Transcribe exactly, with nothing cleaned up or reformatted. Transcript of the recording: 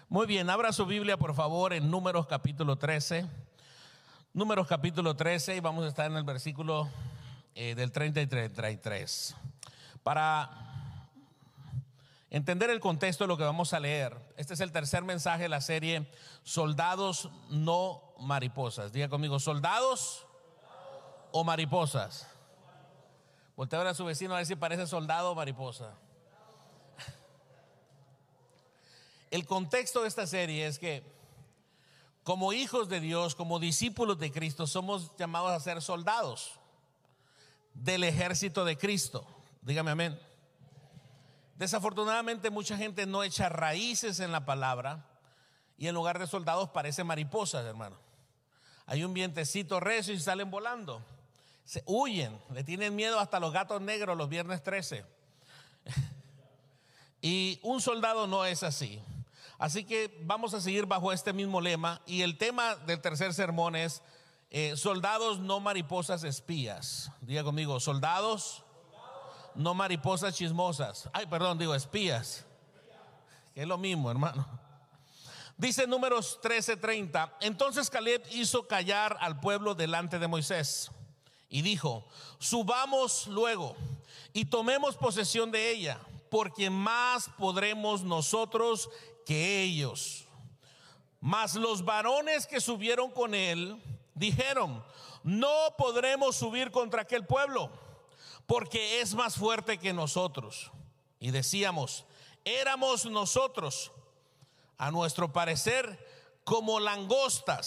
Muy bien, abra su Biblia por favor en Números capítulo trece. Números capítulo trece y vamos a estar en el versículo eh, del treinta y treinta y tres. Para entender el contexto de lo que vamos a leer, este es el tercer mensaje de la serie Soldados no mariposas. Diga conmigo, soldados o mariposas. Voltea a ver a su vecino a ver si parece soldado o mariposa. El contexto de esta serie es que como hijos de Dios, como discípulos de Cristo, somos llamados a ser soldados del ejército de Cristo. Dígame amén. Desafortunadamente mucha gente no echa raíces en la palabra y en lugar de soldados parece mariposas, hermano. Hay un vientecito recio y salen volando. Se huyen, le tienen miedo hasta los gatos negros los viernes trece. Y un soldado no es así. Así que vamos a seguir bajo este mismo lema. Y el tema del tercer sermón es eh, soldados no mariposas espías. Diga conmigo, soldados no mariposas chismosas. Ay, perdón, digo espías, que es lo mismo, hermano. Dice Números trece treinta. Entonces Caleb hizo callar al pueblo delante de Moisés y dijo: subamos luego y tomemos posesión de ella, porque más podremos nosotros que ellos. Mas los varones que subieron con él dijeron: no podremos subir contra aquel pueblo, porque es más fuerte que nosotros. Y decíamos: éramos nosotros, a nuestro parecer, como langostas